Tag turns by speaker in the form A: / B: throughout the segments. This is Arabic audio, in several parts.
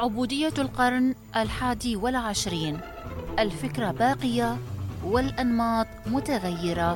A: عبودية القرن 21. الفكرة باقية والأنماط متغيرة.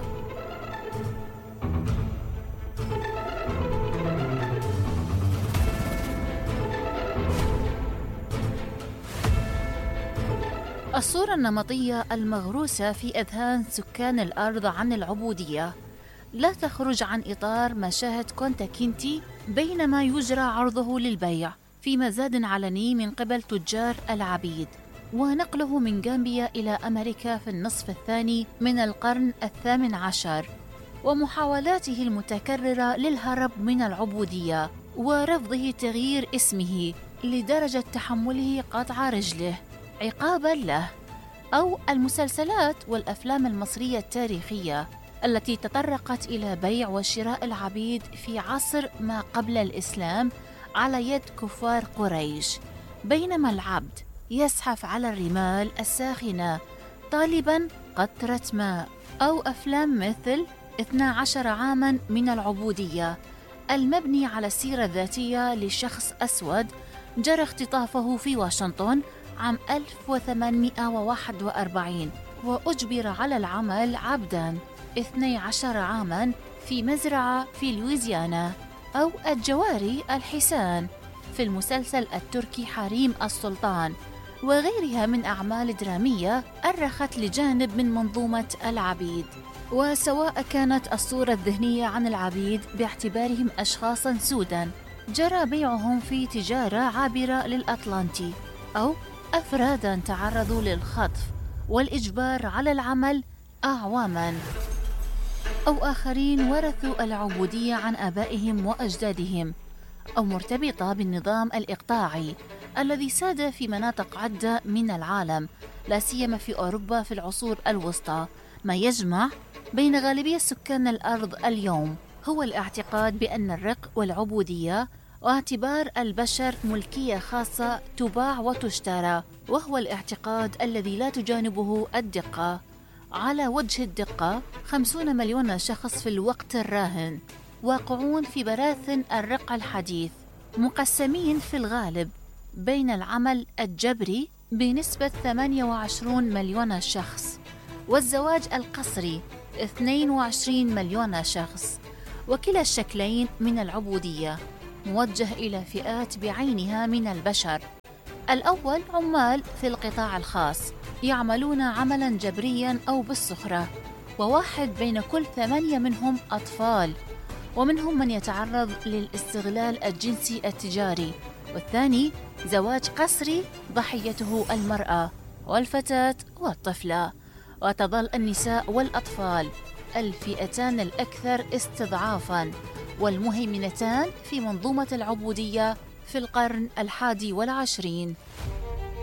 A: الصورة النمطية المغروسة في أذهان سكان الأرض عن العبودية لا تخرج عن إطار مشاهد كونتا كينتي بينما يجرى عرضه للبيع في مزاد علني من قبل تجار العبيد، ونقله من غامبيا إلى أمريكا في النصف الثاني من القرن 18، ومحاولاته المتكررة للهرب من العبودية ورفضه تغيير اسمه لدرجة تحمله قطع رجله عقاباً له، أو المسلسلات والأفلام المصرية التاريخية التي تطرقت إلى بيع وشراء العبيد في عصر ما قبل الإسلام على يد كفار قريش، بينما العبد يزحف على الرمال الساخنة طالباً قطرة ماء، أو أفلام مثل 12 عاماً من العبودية المبني على السيرة الذاتية لشخص أسود جرى اختطافه في واشنطن عام 1841 وأجبر على العمل عبداً 12 عاماً في مزرعة في لويزيانا، أو الجواري الحسان في المسلسل التركي حريم السلطان، وغيرها من أعمال درامية أرخت لجانب من منظومة العبيد. وسواء كانت الصورة الذهنية عن العبيد باعتبارهم أشخاصاً سوداً جرى بيعهم في تجارة عابرة للأطلنطي، أو أفراداً تعرضوا للخطف والإجبار على العمل أعواماً، أو آخرين ورثوا العبودية عن آبائهم وأجدادهم، أو مرتبطة بالنظام الإقطاعي الذي ساد في مناطق عدة من العالم لا سيما في أوروبا في العصور الوسطى. ما يجمع بين غالبية سكان الأرض اليوم هو الاعتقاد بأن الرق والعبودية واعتبار البشر ملكية خاصة تباع وتشترى، وهو الاعتقاد الذي لا تجانبه الدقة. على وجه الدقة 50 مليون شخص في الوقت الراهن واقعون في براثن الرق الحديث، مقسمين في الغالب بين العمل الجبري بنسبة 28 مليون شخص، والزواج القسري 22 مليون شخص. وكلا الشكلين من العبودية موجه إلى فئات بعينها من البشر. الأول عمال في القطاع الخاص يعملون عملاً جبرياً أو بالسخرة، وواحد بين كل 8 منهم أطفال، ومنهم من يتعرض للاستغلال الجنسي التجاري. والثاني زواج قسري ضحيته المرأة والفتاة والطفلة، وتظل النساء والأطفال الفئتان الأكثر استضعافاً والمهيمنتان في منظومة العبودية في القرن 21.